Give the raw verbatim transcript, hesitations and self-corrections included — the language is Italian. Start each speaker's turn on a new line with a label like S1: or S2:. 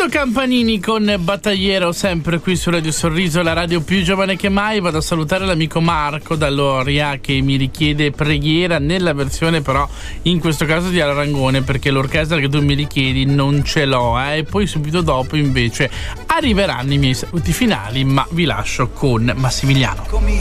S1: Nando Campanini con Battagliero, sempre qui su Radio Sorriso, la radio più giovane che mai. Vado a salutare l'amico Marco da Loria che mi richiede Preghiera nella versione però in questo caso di Arangone, perché l'orchestra che tu mi richiedi non ce l'ho, eh? E poi subito dopo invece arriveranno i miei saluti finali, ma vi lascio con Massimiliano.